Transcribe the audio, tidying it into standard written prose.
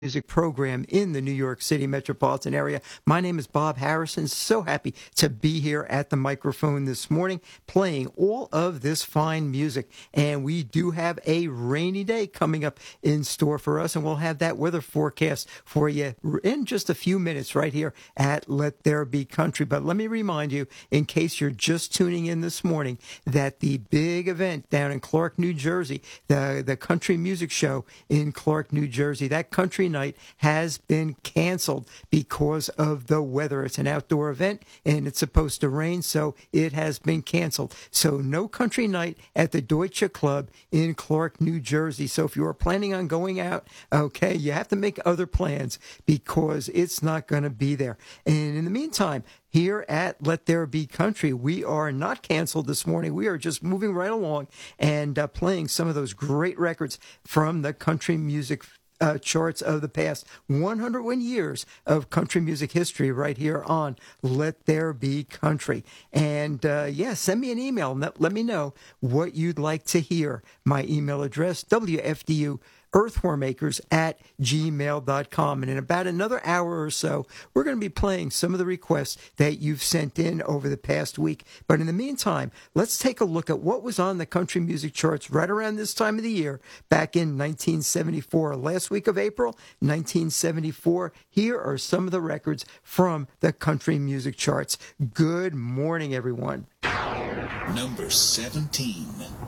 music program in the New York City metropolitan area. My name is Bob Harrison. So happy to be here at the microphone this morning playing all of this fine music. And we do have a rainy day coming up in store for us, and we'll have that weather forecast for you in just a few minutes right here at Let There Be Country. But let me remind you, in case you're just tuning in this morning, that the big event down in Clark, New Jersey, the country music show in Clark, New Jersey, that country night has been canceled because of the weather. It's an outdoor event and it's supposed to rain, so it has been canceled. So no country night at the Deutsche Club in Clark, New Jersey. So if you are planning on going out, okay, you have to make other plans because it's not going to be there. And in the meantime, here at Let There Be Country, we are not canceled this morning. We are just moving right along and playing some of those great records from the country music charts of the past 101 years of country music history right here on Let There Be Country. And send me an email and let me know what you'd like to hear. My email address, WFDU earthwormacres at gmail.com. And in about another hour or so, we're going to be playing some of the requests that you've sent in over the past week. But in the meantime, let's take a look at what was on the country music charts right around this time of the year back in 1974. Last week of April, 1974, here are some of the records from the country music charts. Good morning, everyone. Number 17.